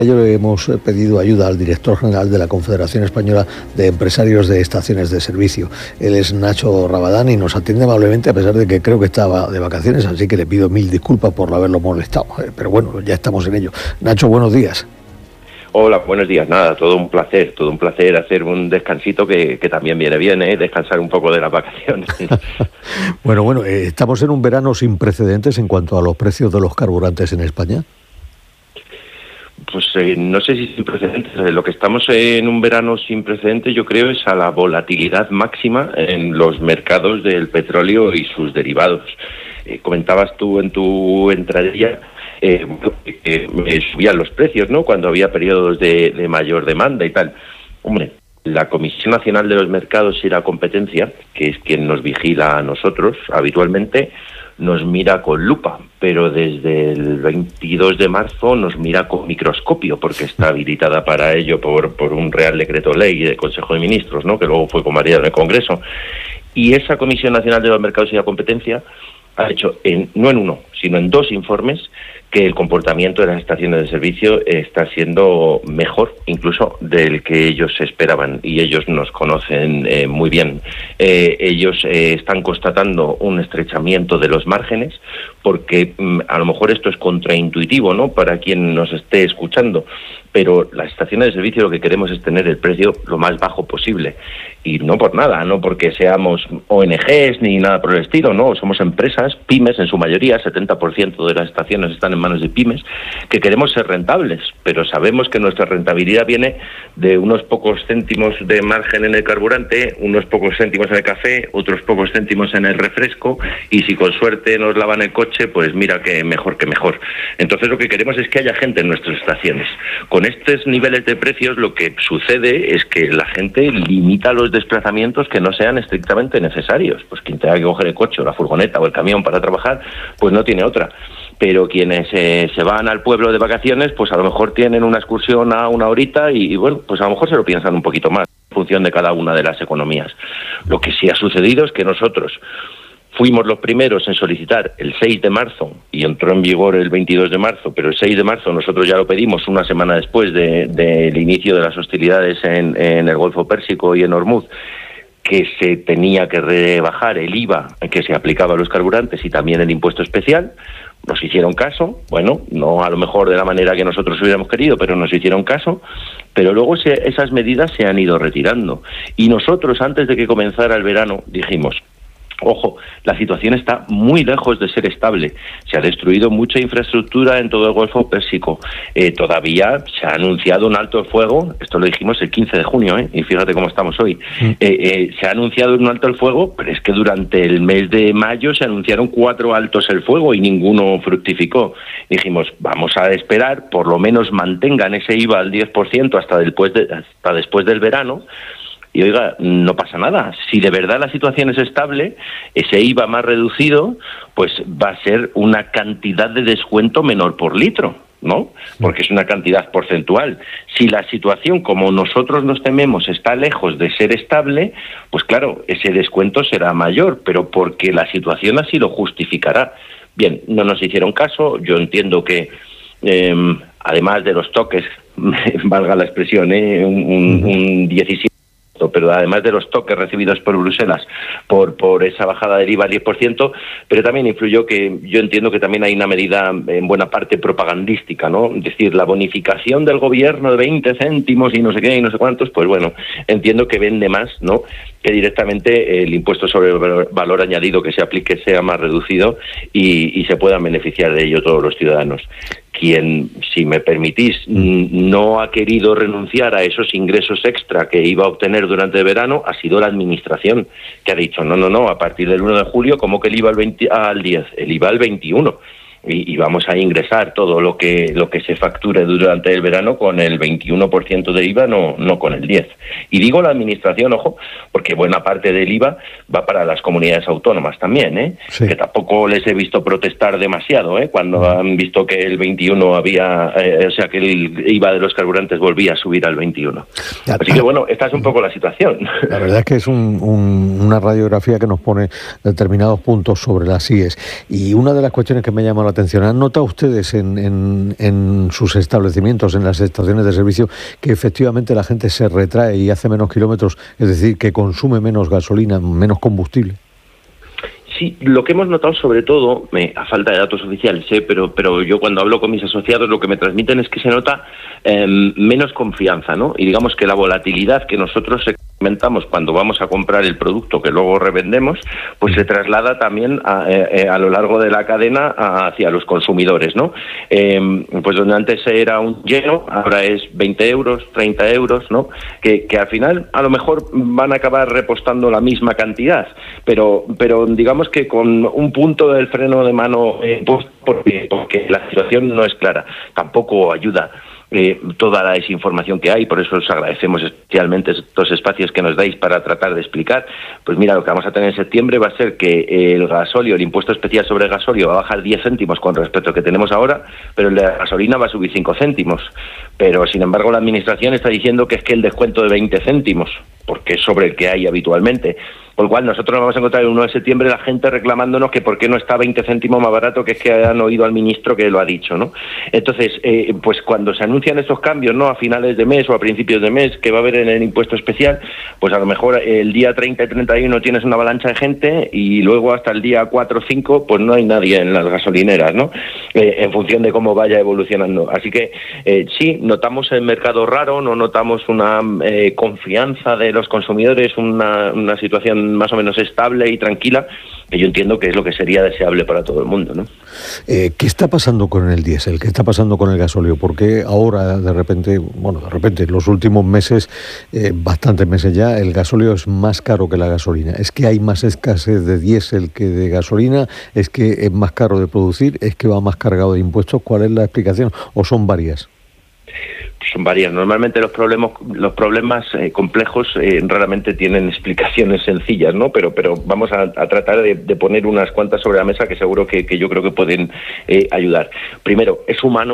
Le hemos pedido ayuda al director general de la Confederación Española de Empresarios de Estaciones de Servicio. Él es Nacho Rabadán y nos atiende amablemente a pesar de que creo que estaba de vacaciones, así que le pido mil disculpas por haberlo molestado. Pero bueno, ya estamos en ello. Nacho, buenos días. Hola, buenos días. Nada, todo un placer hacer un descansito que también viene bien, descansar un poco de las vacaciones. Bueno, estamos en un verano sin precedentes en cuanto a los precios de los carburantes en España. Pues no sé si sin precedentes. Lo que estamos en un verano sin precedentes, yo creo, es a la volatilidad máxima en los mercados del petróleo y sus derivados. Comentabas tú en tu entradilla subían los precios, ¿no?, cuando había periodos de mayor demanda y tal. Hombre, la Comisión Nacional de los Mercados y la Competencia, que es quien nos vigila a nosotros habitualmente, nos mira con lupa, pero desde el 22 de marzo nos mira con microscopio, porque está habilitada para ello por un Real Decreto Ley del Consejo de Ministros, ¿no?, que luego fue convalidado en el Congreso. Y esa Comisión Nacional de los Mercados y la Competencia ha hecho, no en uno, sino en dos informes, que el comportamiento de las estaciones de servicio está siendo mejor incluso del que ellos esperaban, y ellos nos conocen muy bien. Ellos están constatando un estrechamiento de los márgenes, porque a lo mejor esto es contraintuitivo, ¿no?, para quien nos esté escuchando, pero las estaciones de servicio lo que queremos es tener el precio lo más bajo posible, y no por nada, no porque seamos ONGs ni nada por el estilo, no, somos empresas, pymes en su mayoría, 70% de las estaciones están en manos de pymes, que queremos ser rentables, pero sabemos que nuestra rentabilidad viene de unos pocos céntimos de margen en el carburante, unos pocos céntimos en el café, otros pocos céntimos en el refresco, y si con suerte nos lavan el coche, pues mira que mejor que mejor. Entonces lo que queremos es que haya gente en nuestras estaciones. Con estos niveles de precios lo que sucede es que la gente limita los desplazamientos que no sean estrictamente necesarios. Pues quien tenga que coger el coche o la furgoneta o el camión para trabajar, pues no tiene otra. Pero quienes se van al pueblo de vacaciones, pues a lo mejor tienen una excursión a una horita y bueno, pues a lo mejor se lo piensan un poquito más en función de cada una de las economías. Lo que sí ha sucedido es que nosotros fuimos los primeros en solicitar el 6 de marzo y entró en vigor el 22 de marzo, pero el 6 de marzo nosotros ya lo pedimos una semana después del inicio de las hostilidades en el Golfo Pérsico y en Hormuz, que se tenía que rebajar el IVA que se aplicaba a los carburantes y también el impuesto especial. Nos hicieron caso, bueno, no a lo mejor de la manera que nosotros hubiéramos querido, pero nos hicieron caso, pero luego esas medidas se han ido retirando. Y nosotros, antes de que comenzara el verano, dijimos: ojo, la situación está muy lejos de ser estable. Se ha destruido mucha infraestructura en todo el Golfo Pérsico. Todavía se ha anunciado un alto el fuego, esto lo dijimos el 15 de junio, y fíjate cómo estamos hoy. Se ha anunciado un alto el fuego, pero es que durante el mes de mayo se anunciaron 4 altos el fuego y ninguno fructificó. Dijimos, vamos a esperar, por lo menos mantengan ese IVA al 10% hasta después del verano. Y oiga, no pasa nada. Si de verdad la situación es estable, ese IVA más reducido, pues va a ser una cantidad de descuento menor por litro, ¿no? Porque es una cantidad porcentual. Si la situación, como nosotros nos tememos, está lejos de ser estable, pues claro, ese descuento será mayor, pero porque la situación así lo justificará. Bien, no nos hicieron caso. Yo entiendo que, además de los toques, valga la expresión, un 17%, pero además de los toques recibidos por Bruselas por esa bajada del IVA al 10%, pero también influyó que yo entiendo que también hay una medida en buena parte propagandística, ¿no? Es decir, la bonificación del gobierno de 20 céntimos y no sé qué y no sé cuántos, pues bueno, entiendo que vende más, ¿no?, que directamente el impuesto sobre el valor añadido que se aplique sea más reducido y se puedan beneficiar de ello todos los ciudadanos. Quien, si me permitís, no ha querido renunciar a esos ingresos extra que iba a obtener durante el verano ha sido la Administración, que ha dicho, no, a partir del 1 de julio, ¿cómo que el IVA al 10? El IVA al 21. Y vamos a ingresar todo lo que se facture durante el verano con el 21% de IVA, no con el 10%. Y digo la Administración, ojo, porque buena parte del IVA va para las comunidades autónomas también, sí, que tampoco les he visto protestar demasiado, cuando han visto que el 21 había, que el IVA de los carburantes volvía a subir al 21. Así que bueno, esta es un poco la situación. La verdad es que es una radiografía que nos pone determinados puntos sobre las IES. Y una de las cuestiones que me llama la la atención. ¿Han notado ustedes en sus establecimientos, en las estaciones de servicio, que efectivamente la gente se retrae y hace menos kilómetros, es decir, que consume menos gasolina, menos combustible? Sí, lo que hemos notado sobre todo, a falta de datos oficiales, pero yo cuando hablo con mis asociados lo que me transmiten es que se nota menos confianza, ¿no? Y digamos que la volatilidad que nosotros experimentamos cuando vamos a comprar el producto que luego revendemos, pues se traslada también a lo largo de la cadena hacia los consumidores, ¿no? Pues donde antes era un lleno, ahora es 20 euros, 30 euros, ¿no? Que al final a lo mejor van a acabar repostando la misma cantidad, pero digamos que con un punto del freno de mano porque la situación no es clara. Tampoco ayuda toda la desinformación que hay, por eso os agradecemos especialmente estos espacios que nos dais para tratar de explicar. Pues mira, lo que vamos a tener en septiembre va a ser que el gasóleo, el impuesto especial sobre el gasóleo va a bajar 10 céntimos con respecto al que tenemos ahora, pero el de la gasolina va a subir 5 céntimos. Pero, sin embargo, la Administración está diciendo que es que el descuento de 20 céntimos, porque es sobre el que hay habitualmente. Con lo cual nosotros nos vamos a encontrar el 1 de septiembre la gente reclamándonos que por qué no está 20 céntimos más barato, que es que han oído al ministro que lo ha dicho, ¿no? Entonces, pues cuando se anuncian estos cambios, ¿no?, a finales de mes o a principios de mes, que va a haber en el impuesto especial, pues a lo mejor el día 30 y 31 tienes una avalancha de gente y luego hasta el día 4 o 5 pues no hay nadie en las gasolineras, ¿no? En función de cómo vaya evolucionando. Así que sí, notamos el mercado raro, no notamos una confianza de los consumidores, una situación más o menos estable y tranquila, que yo entiendo que es lo que sería deseable para todo el mundo, ¿no? ¿Qué está pasando con el diésel? ¿Qué está pasando con el gasóleo? ¿Por qué ahora, de repente, en los últimos meses, bastantes meses ya, el gasóleo es más caro que la gasolina? ¿Es que hay más escasez de diésel que de gasolina? ¿Es que es más caro de producir? ¿Es que va más cargado de impuestos? ¿Cuál es la explicación? ¿O son varias? Son varias. Normalmente los problemas complejos raramente tienen explicaciones sencillas, ¿no? Pero vamos a tratar de poner unas cuantas sobre la mesa que seguro que yo creo que pueden ayudar. Primero, es humano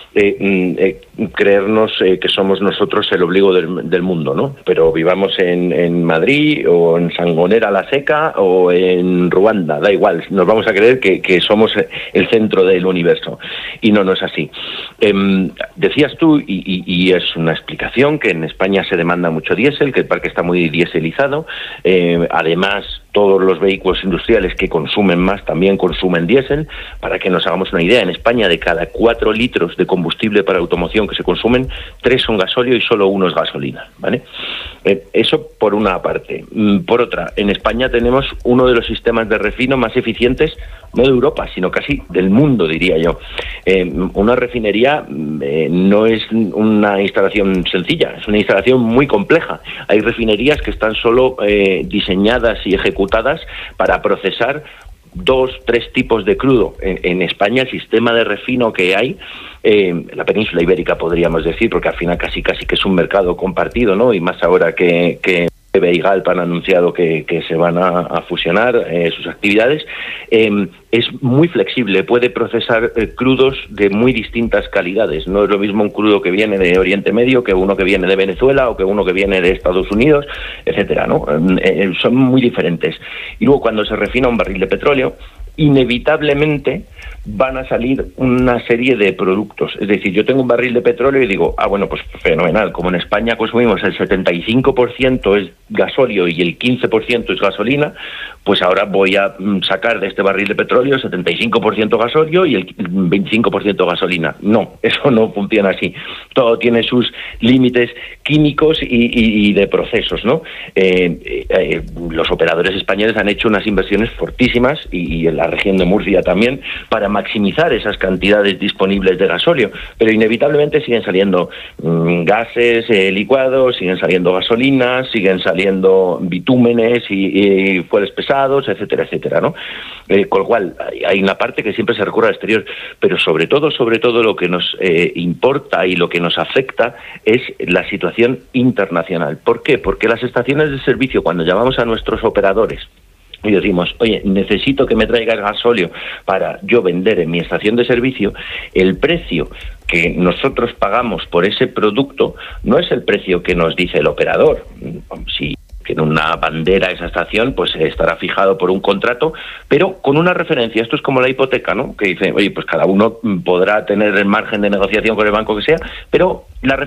creernos que somos nosotros el ombligo del mundo, ¿no? Pero vivamos en Madrid o en Sangonera la Seca o en Ruanda, da igual, nos vamos a creer que somos el centro del universo. Y no es así. Decías tú, y es una explicación, que en España se demanda mucho diésel, que el parque está muy dieselizado. Además, todos los vehículos industriales que consumen más también consumen diésel. Para que nos hagamos una idea, en España de cada 4 litros de combustible para automoción que se consumen, 3 son gasóleo y solo 1 es gasolina, ¿vale? Eso por una parte. Por otra, en España tenemos uno de los sistemas de refino más eficientes, no de Europa, sino casi del mundo, diría yo. Una refinería no es una instalación sencilla, es una instalación muy compleja. Hay refinerías que están solo diseñadas y ejecutadas para procesar 2, 3 tipos de crudo. En España el sistema de refino que hay, la península ibérica podríamos decir, porque al final casi que es un mercado compartido, ¿no? Y más ahora que PDVSA y Galp han anunciado que se van a fusionar sus actividades, es muy flexible, puede procesar crudos de muy distintas calidades. No es lo mismo un crudo que viene de Oriente Medio que uno que viene de Venezuela o que uno que viene de Estados Unidos, etcétera, ¿no? Son muy diferentes. Y luego cuando se refina un barril de petróleo, inevitablemente van a salir una serie de productos. Es decir, yo tengo un barril de petróleo y digo, bueno, pues fenomenal, como en España consumimos el 75% es gasóleo y el 15% es gasolina, pues ahora voy a sacar de este barril de petróleo el 75% gasóleo y el 25% gasolina. No, eso no funciona así. Todo tiene sus límites químicos y de procesos, ¿no? Los operadores españoles han hecho unas inversiones fortísimas, y en la región de Murcia también, para maximizar esas cantidades disponibles de gasóleo, pero inevitablemente siguen saliendo gases licuados, siguen saliendo gasolinas, siguen saliendo bitúmenes y fueles pesados, etcétera, etcétera, ¿no? Con lo cual hay una parte que siempre se recurre al exterior, pero sobre todo lo que nos importa y lo que nos afecta es la situación internacional. ¿Por qué? Porque las estaciones de servicio, cuando llamamos a nuestros operadores y decimos, oye, necesito que me traigas gasóleo para yo vender en mi estación de servicio, el precio que nosotros pagamos por ese producto no es el precio que nos dice el operador. Si tiene una bandera esa estación, pues estará fijado por un contrato, pero con una referencia. Esto es como la hipoteca, ¿no? Que dice, oye, pues cada uno podrá tener el margen de negociación con el banco que sea, pero la